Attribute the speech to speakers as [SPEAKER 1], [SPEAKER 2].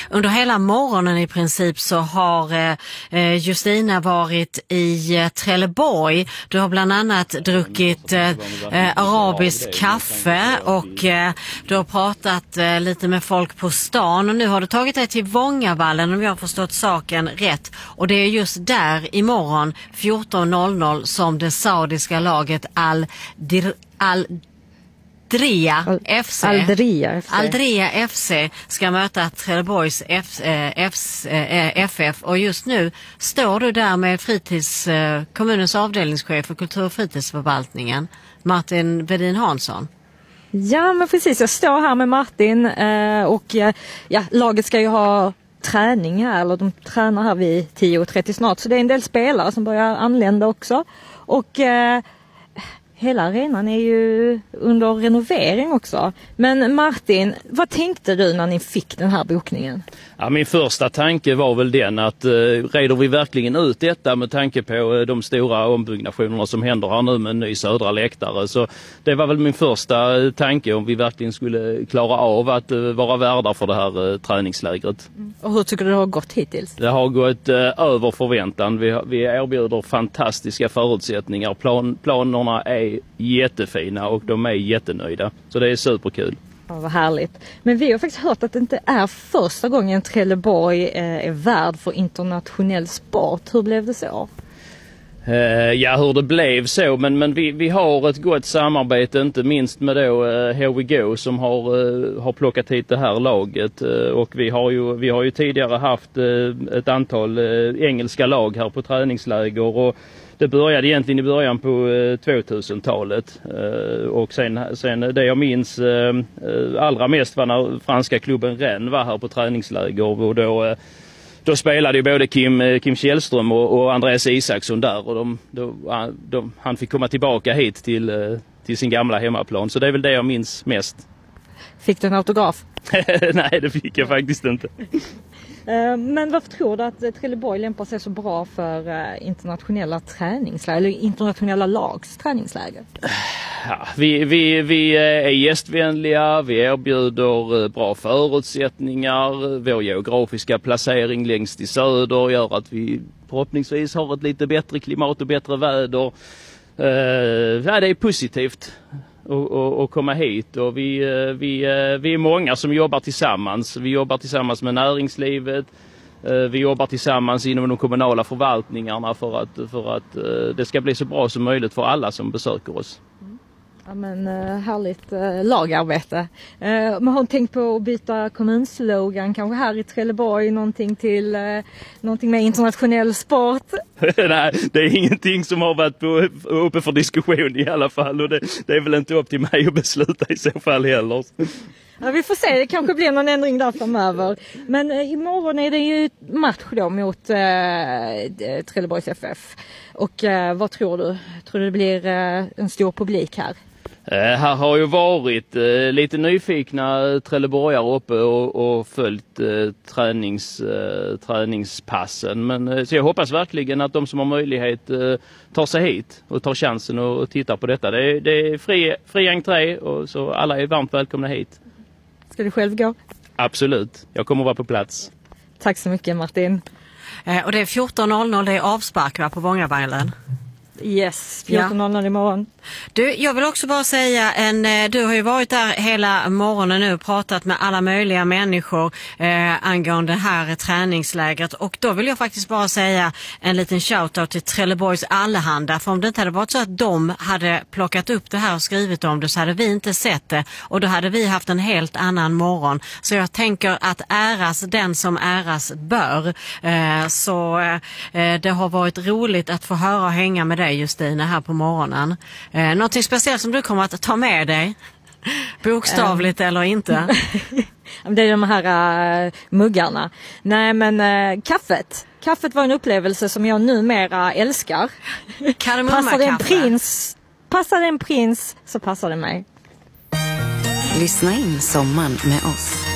[SPEAKER 1] Under hela morgonen i princip så har Justina varit i Trelleborg. Du har bland annat druckit arabisk kaffe och du har pratat lite med folk på stan. Och nu har du tagit dig till Vångavallen om jag har förstått saken rätt. Och det är just där imorgon 14.00 som det saudiska laget Aldria FC ska möta Trelleborgs FF, och just nu står du där med kommunens avdelningschef för kultur- och fritidsförvaltningen, Martin Wedin Hansson.
[SPEAKER 2] Ja, men precis, jag står här med Martin och laget ska ju ha träning här, eller de tränar här vid 10:30 snart, så det är en del spelare som börjar anlända också, och hela arenan är ju under renovering också. Men Martin, vad tänkte du när ni fick den här bokningen?
[SPEAKER 3] Ja, min första tanke var väl den att reder vi verkligen ut detta med tanke på de stora ombyggnationerna som händer här nu med en ny södra läktare. Så det var väl min första tanke, om vi verkligen skulle klara av att vara värdar för det här träningslägret.
[SPEAKER 2] Och hur tycker du det har gått hittills?
[SPEAKER 3] Det har gått över förväntan. Vi erbjuder fantastiska förutsättningar. Planerna är jättefina och de är jättenöjda. Så det är superkul.
[SPEAKER 2] Ja, vad härligt. Men vi har faktiskt hört att det inte är första gången Trelleborg är värd för internationell sport. Hur blev det så?
[SPEAKER 3] Hur det blev så, men vi har ett gott samarbete, inte minst med då Here We Go som har plockat hit det här laget, och vi har ju tidigare haft ett antal engelska lag här på träningsläger, och det började egentligen i början på 2000-talet, och sen det jag minns allra mest var när franska klubben Rennes var här på träningsläger, och då spelade ju både Kim Källström och Andreas Isaksson där, och han fick komma tillbaka hit till sin gamla hemmaplan, så det är väl det jag minns mest.
[SPEAKER 2] Fick du en autograf?
[SPEAKER 3] Nej, det fick jag faktiskt inte.
[SPEAKER 2] Men varför tror du att Trelleborg lämpar sig så bra för internationella träningsläger, eller internationella lags träningsläger?
[SPEAKER 3] Ja, vi är gästvänliga, vi erbjuder bra förutsättningar, vår geografiska placering längst i söder gör att vi förhoppningsvis har ett lite bättre klimat och bättre väder. Det är positivt att komma hit, och vi är många som jobbar tillsammans. Vi jobbar tillsammans med näringslivet, vi jobbar tillsammans inom de kommunala förvaltningarna för att det ska bli så bra som möjligt för alla som besöker oss.
[SPEAKER 2] Ja, men härligt lagarbete. Man har tänkt på att byta kommunslogan kanske här i Trelleborg, någonting med internationell sport?
[SPEAKER 3] Nej, det är ingenting som har varit uppe för diskussion i alla fall, och det är väl inte upp till mig att besluta i så fall heller.
[SPEAKER 2] Ja, vi får se, det kanske blir någon ändring där framöver. Men imorgon är det ju match då mot Trelleborgs FF. Och vad tror du? Tror du det blir en stor publik här?
[SPEAKER 3] Här har ju varit lite nyfikna trelleborgare uppe och följt träningspassen. Men så jag hoppas verkligen att de som har möjlighet tar sig hit och tar chansen och tittar på detta. Det är fri entré, och så alla är varmt välkomna hit.
[SPEAKER 2] Ska du själv gå?
[SPEAKER 3] Absolut, jag kommer vara på plats.
[SPEAKER 2] Tack så mycket, Martin.
[SPEAKER 1] Och det är 14.00, det är avspark på Vångavallen.
[SPEAKER 2] Yes, 14.00 imorgon.
[SPEAKER 1] Du, jag vill också bara säga, du har ju varit där hela morgonen nu och pratat med alla möjliga människor angående det här träningslägret, och då vill jag faktiskt bara säga en liten shoutout till Trelleborgs Allehanda, för om det inte hade varit så att de hade plockat upp det här och skrivit om det, så hade vi inte sett det, och då hade vi haft en helt annan morgon. Så jag tänker att äras den som äras bör. Det har varit roligt att få höra och hänga med dig, Justina, här på morgonen. Någonting speciellt som du kommer att ta med dig? Bokstavligt eller inte?
[SPEAKER 2] Det är de här muggarna. Nej, men kaffet. Kaffet var en upplevelse som jag numera älskar. Passar det en prins så passar det mig.
[SPEAKER 4] Lyssna in sommaren med oss.